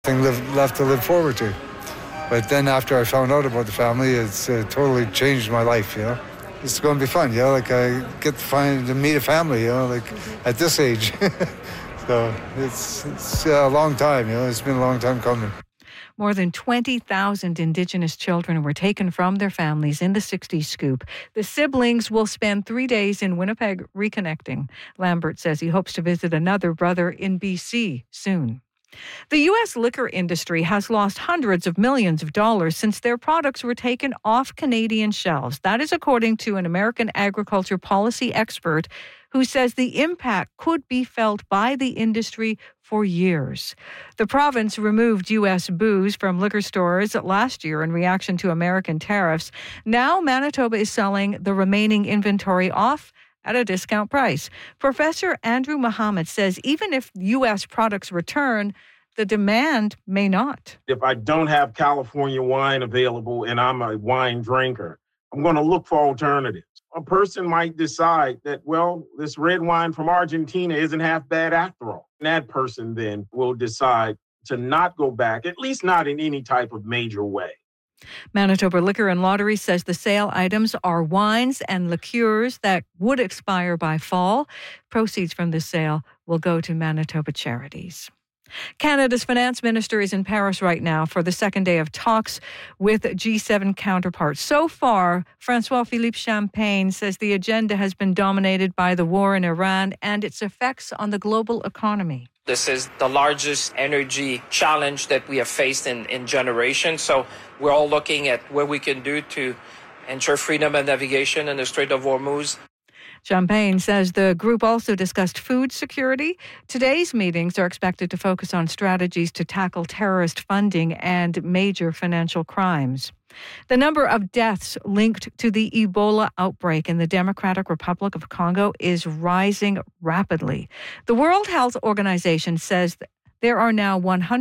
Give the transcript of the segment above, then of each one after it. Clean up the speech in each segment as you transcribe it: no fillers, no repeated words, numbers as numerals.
left to live forward to. But then after I found out about the family, it's totally changed my life, It's going to be fun, Like I get to meet a family, like at this age. So it's a long time, It's been a long time coming. More than 20,000 Indigenous children were taken from their families in the 60s scoop. The siblings will spend 3 days in Winnipeg reconnecting. Lambert says he hopes to visit another brother in BC soon. The U.S. liquor industry has lost hundreds of millions of dollars since their products were taken off Canadian shelves. That is according to an American agriculture policy expert who says the impact could be felt by the industry for years. The province removed U.S. booze from liquor stores last year in reaction to American tariffs. Now Manitoba is selling the remaining inventory off at a discount price. Professor Andrew Muhammad says even if U.S. products return, the demand may not. If I don't have California wine available and I'm a wine drinker, I'm going to look for alternatives. A person might decide that, this red wine from Argentina isn't half bad after all. And that person then will decide to not go back, at least not in any type of major way. Manitoba Liquor and Lottery says the sale items are wines and liqueurs that would expire by fall. Proceeds from this sale will go to Manitoba charities. Canada's finance minister is in Paris right now for the second day of talks with G7 counterparts. So far, François-Philippe Champagne says the agenda has been dominated by the war in Iran and its effects on the global economy. This is the largest energy challenge that we have faced in generations. So we're all looking at what we can do to ensure freedom of navigation in the Strait of Hormuz. Champagne says the group also discussed food security. Today's meetings are expected to focus on strategies to tackle terrorist funding and major financial crimes. The number of deaths linked to the Ebola outbreak in the Democratic Republic of Congo is rising rapidly. The World Health Organization says there are now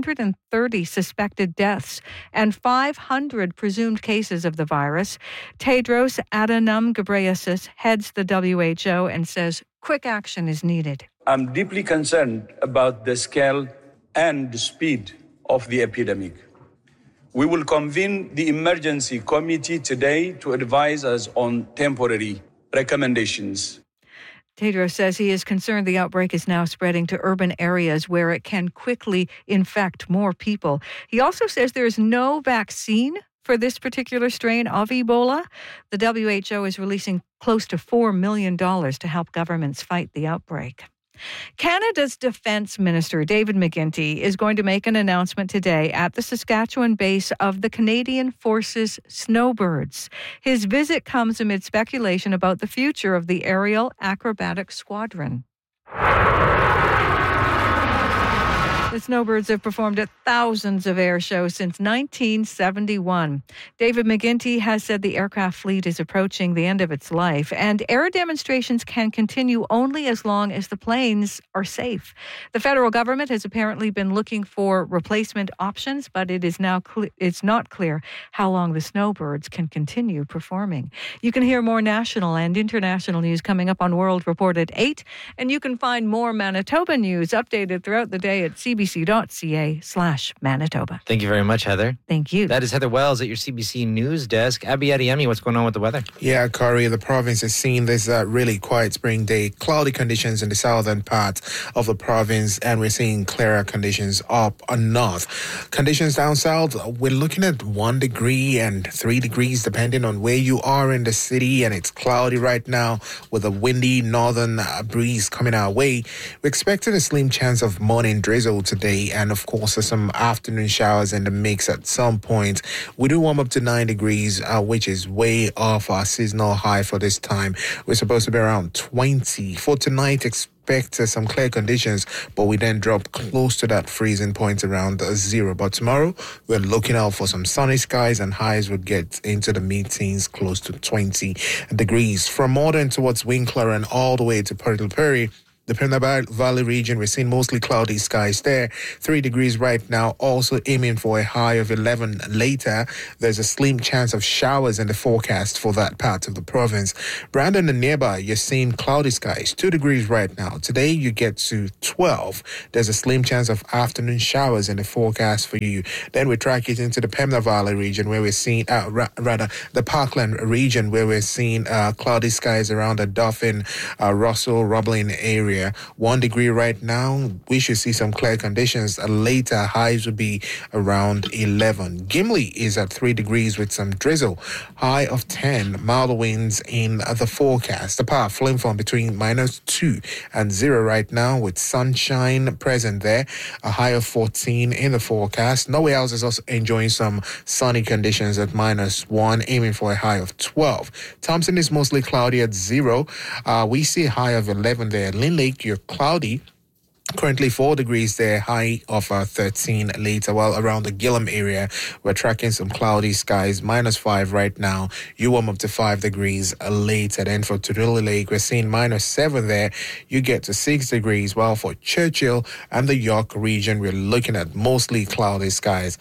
130 suspected deaths and 500 presumed cases of the virus. Tedros Adhanom Ghebreyesus heads the WHO and says quick action is needed. I'm deeply concerned about the scale and the speed of the epidemic. We will convene the emergency committee today to advise us on temporary recommendations. Tedros says he is concerned the outbreak is now spreading to urban areas where it can quickly infect more people. He also says there is no vaccine for this particular strain of Ebola. The WHO is releasing close to $4 million to help governments fight the outbreak. Canada's Defence Minister, David McGuinty, is going to make an announcement today at the Saskatchewan base of the Canadian Forces Snowbirds. His visit comes amid speculation about the future of the Aerial Acrobatic Squadron. The Snowbirds have performed at thousands of air shows since 1971. David McGuinty has said the aircraft fleet is approaching the end of its life, and air demonstrations can continue only as long as the planes are safe. The federal government has apparently been looking for replacement options, but it is now it's not clear how long the Snowbirds can continue performing. You can hear more national and international news coming up on World Report at 8, and you can find more Manitoba news updated throughout the day at cbc.ca/Manitoba. Thank you very much, Heather. Thank you. That is Heather Wells at your CBC News Desk. Abby Adeyemi, what's going on with the weather? Yeah, Corey, the province is seeing this really quiet spring day. Cloudy conditions in the southern part of the province, and we're seeing clearer conditions up north. Conditions down south, we're looking at 1 degree and 3 degrees depending on where you are in the city, and it's cloudy right now with a windy northern breeze coming our way. We're expecting a slim chance of morning drizzle today, and of course some afternoon showers in the mix at some point. We do warm up to 9 degrees, which is way off our seasonal high for this time. We're supposed to be around 20. For tonight, expect some clear conditions, but we then drop close to that freezing point around 0. But tomorrow, we're looking out for some sunny skies, and highs will get into the mid-teens, close to 20 degrees. From Morden towards Winkler and all the way to Port Perry, The Puna Valley region, we're seeing mostly cloudy skies there. 3 degrees right now, also aiming for a high of 11 later. There's a slim chance of showers in the forecast for that part of the province. Brandon and nearby, you're seeing cloudy skies, 2 degrees right now. Today, you get to 12. There's a slim chance of afternoon showers in the forecast for you. Then we track it into the Puna Valley region, where we're seeing, the Parkland region, where we're seeing cloudy skies around the Dauphin, Russell, Roblin area. 1 degree right now. We should see some clear conditions. Later, highs will be around 11. Gimli is at 3 degrees with some drizzle. High of 10. Mild winds in the forecast. The path flowing from between -2 and 0 right now with sunshine present there. A high of 14 in the forecast. Nowhere else is also enjoying some sunny conditions at -1, aiming for a high of 12. Thompson is mostly cloudy at 0. We see a high of 11 there. Lynn Lake, you're cloudy. Currently 4 degrees there, high of 13 later. While around the Gillam area, we're tracking some cloudy skies, -5 right now. You warm up to 5 degrees later. Then for Tuduli Lake, we're seeing -7 there. You get to 6 degrees. While for Churchill and the York region, we're looking at mostly cloudy skies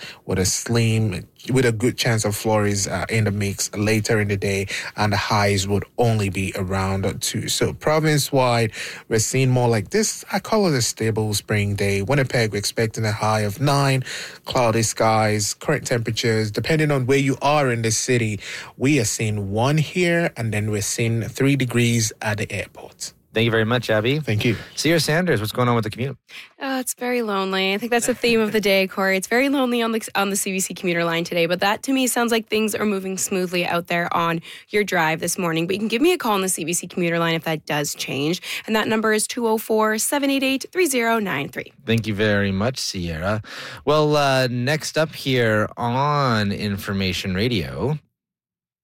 with a good chance of flurries in the mix later in the day, and the highs would only be around 2. So province-wide, we're seeing more like this. I call it a stable spring day. Winnipeg, we're expecting a high of 9, cloudy skies, current temperatures, depending on where you are in the city, we are seeing 1 here, and then we're seeing 3 degrees at the airport. Thank you very much, Abby. Thank you. Sierra Sanders, what's going on with the commute? It's very lonely. I think that's the theme of the day, Corey. It's very lonely on the CBC commuter line today, but that to me sounds like things are moving smoothly out there on your drive this morning. But you can give me a call on the CBC commuter line if that does change, and that number is 204-788-3093. Thank you very much, Sierra. Well, next up here on Information Radio...